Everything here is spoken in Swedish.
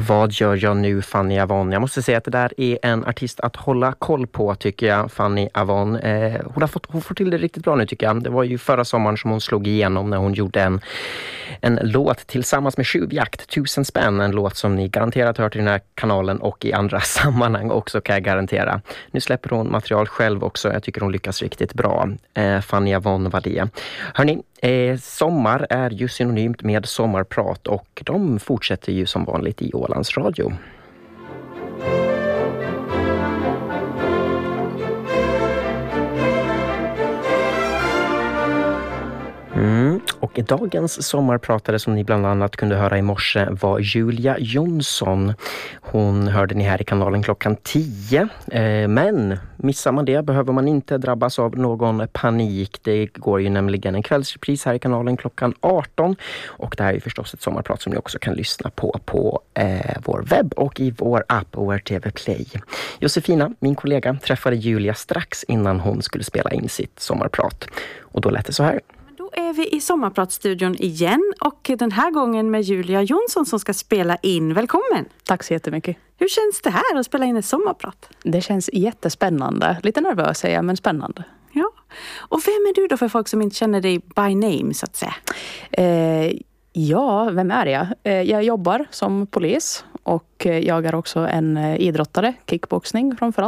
Vad gör jag nu, Fanny Avon? Jag måste säga att det där är en artist att hålla koll på, tycker jag, Fanny Avon. Hon får till det riktigt bra nu, tycker jag. Det var ju förra sommaren som hon slog igenom när hon gjorde en låt tillsammans med Tjuvjakt, 1000 spänn. En låt som ni garanterat hört i den här kanalen och i andra sammanhang också, kan jag garantera. Nu släpper hon material själv också. Jag tycker hon lyckas riktigt bra. Fanny Avon var det. Hörrni, sommar är ju synonymt med sommarprat och de fortsätter ju som vanligt i Ålands Radio. Och dagens sommarpratare som ni bland annat kunde höra i morse var Julia Jonsson. Hon hörde ni här i kanalen klockan 10. Men missar man det behöver man inte drabbas av någon panik. Det går ju nämligen en kvällsrepris här i kanalen klockan 18. Och det här är ju förstås ett sommarprat som ni också kan lyssna på vår webb och i vår app ORTV Play. Josefina, min kollega, träffade Julia strax innan hon skulle spela in sitt sommarprat. Och då lät det så här. Då är vi i sommarpratstudion igen och den här gången med Julia Jonsson som ska spela in. Välkommen! Tack så jättemycket. Hur känns det här att spela in ett sommarprat? Det känns jättespännande. Lite nervös säger jag, men spännande. Ja. Och vem är du då för folk som inte känner dig by name så att säga? Ja, vem är jag? Jag jobbar som polis och jag är också en idrottare, kickboxning framförallt.